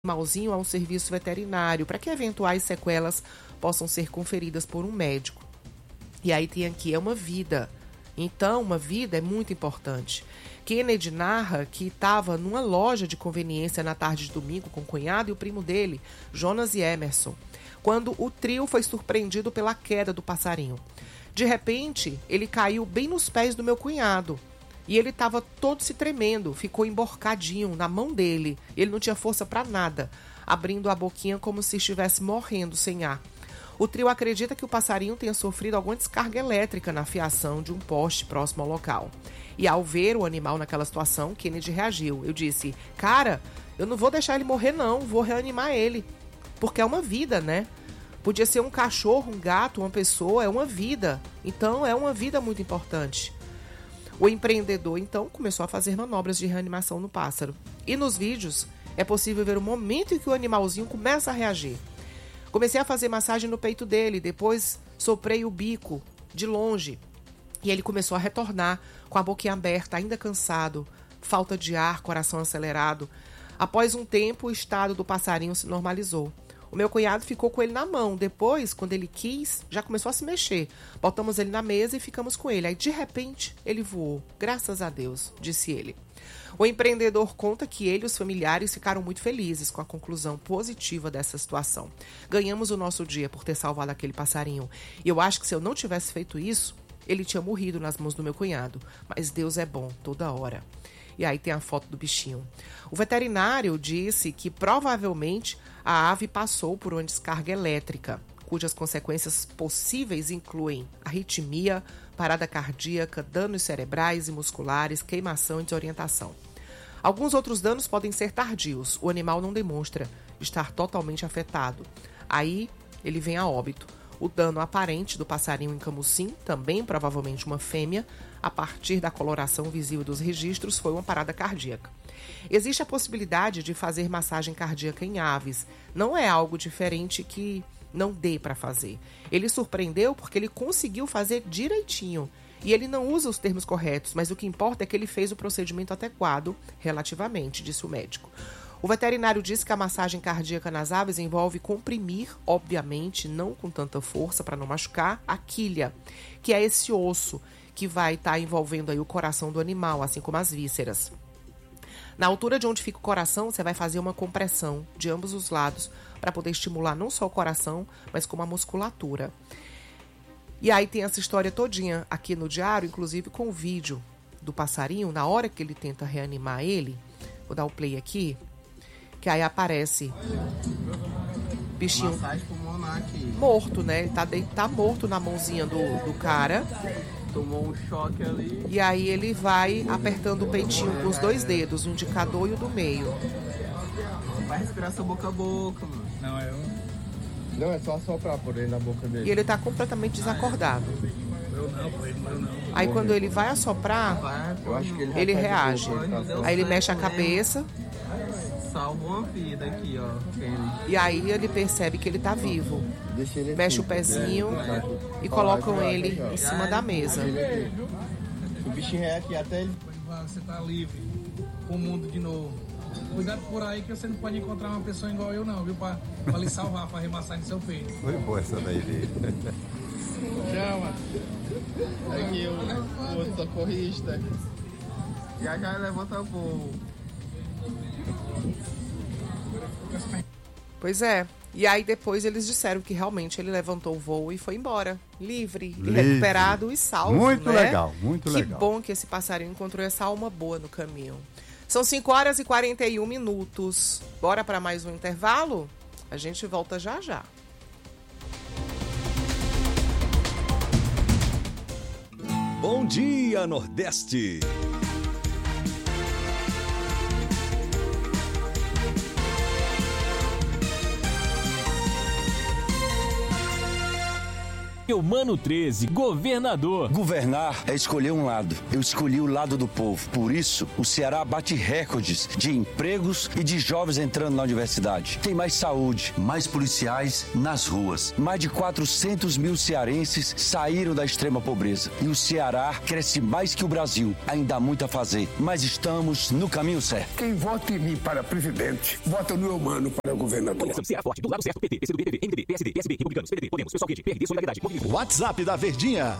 animalzinho a um serviço veterinário para que eventuais sequelas possam ser conferidas por um médico. E aí tem aqui, é uma vida. Então, uma vida é muito importante. Kennedy narra que estava numa loja de conveniência na tarde de domingo com o cunhado e o primo dele, Jonas e Emerson, quando o trio foi surpreendido pela queda do passarinho. De repente, ele caiu bem nos pés do meu cunhado. E ele estava todo se tremendo, ficou emborcadinho na mão dele. Ele não tinha força para nada, abrindo a boquinha como se estivesse morrendo sem ar. O trio acredita que o passarinho tenha sofrido alguma descarga elétrica na fiação de um poste próximo ao local. E ao ver o animal naquela situação, Kennedy reagiu. Eu disse, cara, eu não vou deixar ele morrer não, vou reanimar ele. Porque é uma vida, né? Podia ser um cachorro, um gato, uma pessoa, é uma vida. Então é uma vida muito importante. O empreendedor, então, começou a fazer manobras de reanimação no pássaro. E nos vídeos, é possível ver o momento em que o animalzinho começa a reagir. Comecei a fazer massagem no peito dele, depois soprei o bico de longe. E ele começou a retornar, com a boquinha aberta, ainda cansado, falta de ar, coração acelerado. Após um tempo, o estado do passarinho se normalizou. O meu cunhado ficou com ele na mão. Depois, quando ele quis, já começou a se mexer. Botamos ele na mesa e ficamos com ele. Aí, de repente, ele voou. Graças a Deus, disse ele. O empreendedor conta que ele e os familiares ficaram muito felizes com a conclusão positiva dessa situação. Ganhamos o nosso dia por ter salvado aquele passarinho. E eu acho que se eu não tivesse feito isso, ele tinha morrido nas mãos do meu cunhado. Mas Deus é bom toda hora. E aí tem a foto do bichinho. O veterinário disse que provavelmente a ave passou por uma descarga elétrica, cujas consequências possíveis incluem arritmia, parada cardíaca, danos cerebrais e musculares, queimação e desorientação. Alguns outros danos podem ser tardios. O animal não demonstra estar totalmente afetado. Aí ele vem a óbito. O dano aparente do passarinho em Camusim, também provavelmente uma fêmea, a partir da coloração visível dos registros, foi uma parada cardíaca. Existe a possibilidade de fazer massagem cardíaca em aves. Não é algo diferente que não dê para fazer. Ele surpreendeu porque ele conseguiu fazer direitinho. E ele não usa os termos corretos, mas o que importa é que ele fez o procedimento adequado, relativamente, disse o médico. O veterinário disse que a massagem cardíaca nas aves envolve comprimir, obviamente, não com tanta força para não machucar, a quilha, que é esse osso que vai estar envolvendo aí o coração do animal, assim como as vísceras. Na altura de onde fica o coração, você vai fazer uma compressão de ambos os lados para poder estimular não só o coração, mas como a musculatura. E aí tem essa história todinha aqui no diário, inclusive com o vídeo do passarinho, na hora que ele tenta reanimar ele. Vou dar o play aqui. Que aí aparece bichinho morto, né? Ele tá morto na mãozinha do cara. Tomou um choque ali. E aí ele vai apertando o peitinho com os dois dedos, o indicador e o do meio. Vai respirar sua boca a boca, mano. Não, é só soprar por ele na boca dele. E ele tá completamente desacordado. Eu não. Aí quando ele vai assoprar, Eu acho que ele reage. Aí ele mexe a cabeça. Salva uma vida aqui, ó. E aí ele percebe que ele tá vivo. Deixa ele Mexe aqui, o pezinho e colocam ele em cima da mesa. O bichinho é aqui até ele. Você tá livre pro mundo de novo. Cuidado por aí que você não pode encontrar uma pessoa igual eu não, viu? Pra lhe salvar, pra remassar em seu peito. Foi boa essa daí dele. Chama. Aqui o outro socorrista. Já levanta voo. Pois é. E aí depois eles disseram que realmente ele levantou o voo e foi embora. Livre. E recuperado e salvo, Muito né? legal, muito que legal. Que bom que esse passarinho encontrou essa alma boa no caminho. São 5h41. Bora para mais um intervalo? A gente volta já já. Bom dia, Nordeste! Eumano 13, governador. Governar é escolher um lado. Eu escolhi o lado do povo. Por isso, o Ceará bate recordes de empregos e de jovens entrando na universidade. Tem mais saúde, mais policiais nas ruas. Mais de 400 mil cearenses saíram da extrema pobreza. E o Ceará cresce mais que o Brasil. Ainda há muito a fazer, mas estamos no caminho certo. Quem vota em mim para presidente, vota no Eumano para governador. Ceará forte, do lado certo, PT, PCdoB, PV, MDB, PSD, PSB, Republicanos, PDT, Podemos, Pessoal Verde, PRD, Solidariedade, Movimento. WhatsApp da Verdinha,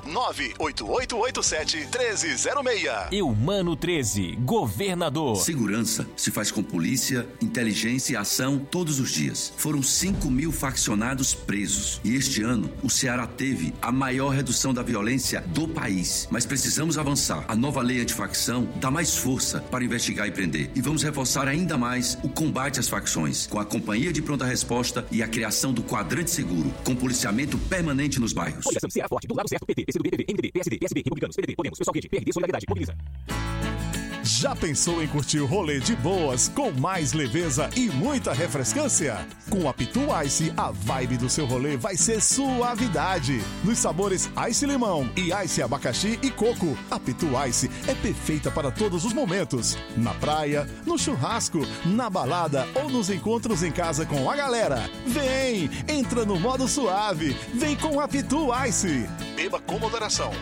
98887-1306. Eumano 13, governador. Segurança se faz com polícia, inteligência e ação todos os dias. Foram 5.000 faccionados presos. E este ano, o Ceará teve a maior redução da violência do país. Mas precisamos avançar. A nova lei antifacção dá mais força para investigar e prender. E vamos reforçar ainda mais o combate às facções, com a Companhia de Pronta Resposta e a criação do Quadrante Seguro, com policiamento permanente nos bairros. Coligação Ceará forte, do lado certo, PT, PCdoB, PV, MDB, PSD, PSB, Republicanos, PDT, Podemos, Pessoal Verde, PRD, Solidariedade, Mobiliza. Já pensou em curtir o rolê de boas, com mais leveza e muita refrescância? Com a Pitu Ice, a vibe do seu rolê vai ser suavidade. Nos sabores Ice Limão e Ice Abacaxi e Coco, a Pitu Ice é perfeita para todos os momentos. Na praia, no churrasco, na balada ou nos encontros em casa com a galera. Vem, entra no modo suave, vem com a Pitu Ice. Beba com moderação.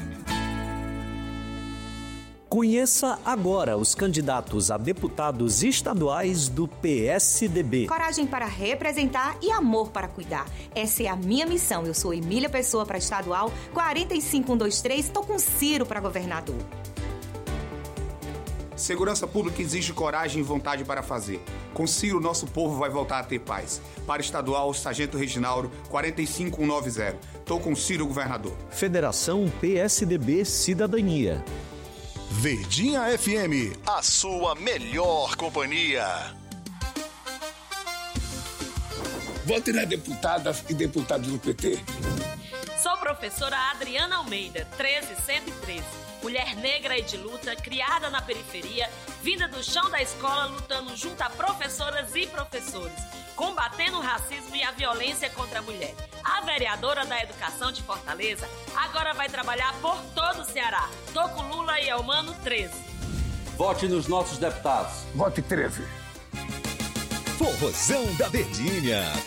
Conheça agora os candidatos a deputados estaduais do PSDB. Coragem para representar e amor para cuidar. Essa é a minha missão. Eu sou Emília Pessoa para estadual 45123. Estou com Ciro para governador. Segurança pública exige coragem e vontade para fazer. Com Ciro, nosso povo vai voltar a ter paz. Para estadual, Sargento Reginaldo, 45190. Estou com Ciro, governador. Federação PSDB Cidadania. Verdinha FM, a sua melhor companhia. Vote na deputada e deputados do PT. Sou professora Adriana Almeida, 13113. Mulher negra e de luta, criada na periferia, vinda do chão da escola, lutando junto a professoras e professores, combatendo o racismo e a violência contra a mulher. A vereadora da Educação de Fortaleza agora vai trabalhar por todo o Ceará. Tô com Lula e Eumano 13. Vote nos nossos deputados. Vote 13. Forrozão da Verdinha.